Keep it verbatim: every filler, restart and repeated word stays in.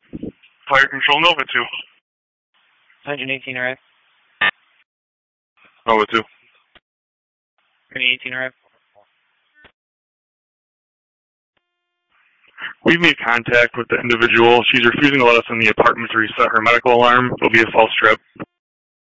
Fire Control, Nova two. one eighteen arrive. Nova two. one eighteen arrive. We've made contact with the individual. She's refusing to let us in the apartment to reset her medical alarm. It'll be a false trip.